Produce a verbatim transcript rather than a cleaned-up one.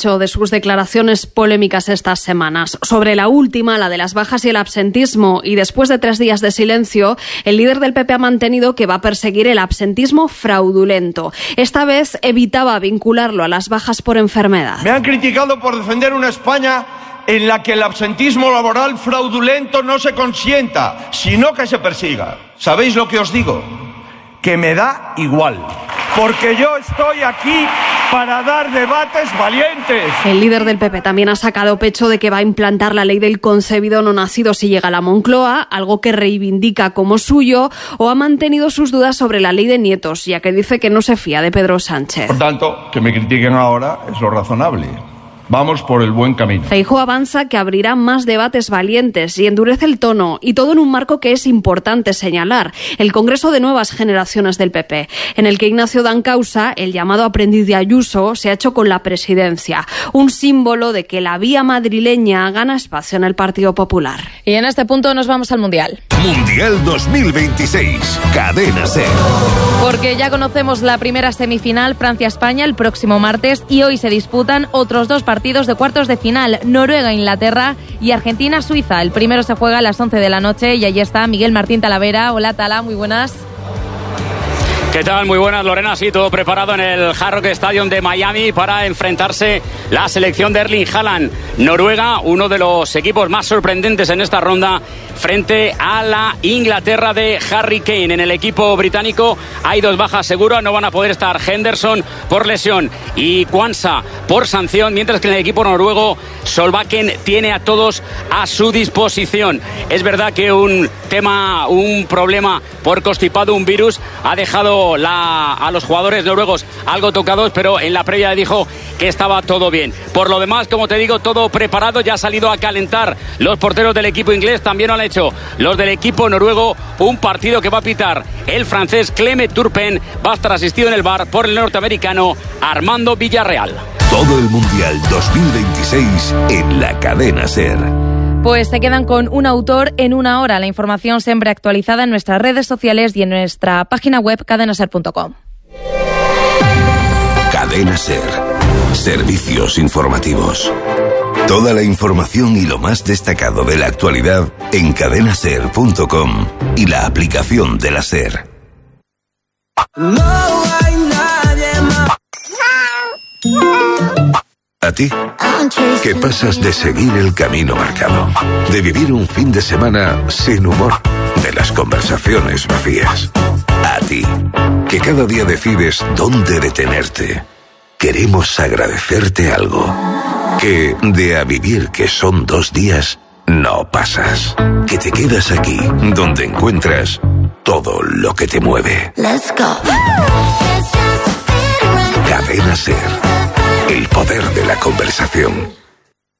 pecho de sus declaraciones polémicas estas semanas. Sobre la última, la de las bajas y el absentismo, y después de tres días de silencio, el líder del P P ha mantenido que va a perseguir el absentismo fraudulento. Esta vez evitaba vincularlo a las bajas por enfermedad. Me han criticado por defender una España en la que el absentismo laboral fraudulento no se consienta, sino que se persiga. ¿Sabéis lo que os digo? Que me da igual, porque yo estoy aquí para dar debates valientes. El líder del P P también ha sacado pecho de que va a implantar la ley del concebido no nacido si llega a la Moncloa, algo que reivindica como suyo, o ha mantenido sus dudas sobre la ley de nietos, ya que dice que no se fía de Pedro Sánchez. Por tanto, que me critiquen ahora es lo razonable. Vamos por el buen camino. Feijóo avanza que abrirá más debates valientes y endurece el tono, y todo en un marco que es importante señalar, el Congreso de Nuevas Generaciones del P P, en el que Ignacio Dancausa, el llamado aprendiz de Ayuso, se ha hecho con la presidencia, un símbolo de que la vía madrileña gana espacio en el Partido Popular. Y en este punto nos vamos al Mundial. Mundial dos mil veintiséis, Cadena SER. Porque ya conocemos la primera semifinal, Francia-España, el próximo martes, y hoy se disputan otros dos partidos de cuartos de final, Noruega-Inglaterra y Argentina-Suiza. El primero se juega a las once de la noche y allí está Miguel Martín Talavera. Hola, Tala, muy buenas. ¿Qué tal? Muy buenas, Lorena. Sí, todo preparado en el Hard Rock Stadium de Miami para enfrentarse la selección de Erling Haaland. Noruega, uno de los equipos más sorprendentes en esta ronda, frente a la Inglaterra de Harry Kane. En el equipo británico hay dos bajas seguras, no van a poder estar Henderson por lesión y Quansah por sanción, mientras que en el equipo noruego Solbakken tiene a todos a su disposición. Es verdad que un tema, un problema por constipado, un virus, ha dejado La, a los jugadores noruegos algo tocados, pero en la previa dijo que estaba todo bien. Por lo demás, como te digo, todo preparado, ya ha salido a calentar los porteros del equipo inglés, también lo han hecho los del equipo noruego, un partido que va a pitar el francés Clement Turpin, va a estar asistido en el bar por el norteamericano Armando Villarreal. Todo el Mundial dos mil veintiséis en la Cadena SER. Pues se quedan con un autor en una hora. La información siempre actualizada en nuestras redes sociales y en nuestra página web cadena ser punto com. Cadena SER. Servicios informativos. Toda la información y lo más destacado de la actualidad en cadena ser punto com y la aplicación de la SER. No hay nadie más. ¿A ti? ¿Qué pasas de seguir el camino marcado? De vivir un fin de semana sin humor, de las conversaciones vacías. A ti, que cada día decides dónde detenerte. Queremos agradecerte algo. Que de a vivir que son dos días, no pasas. Que te quedas aquí, donde encuentras todo lo que te mueve. Let's go. Cadena SER. El poder de la conversación.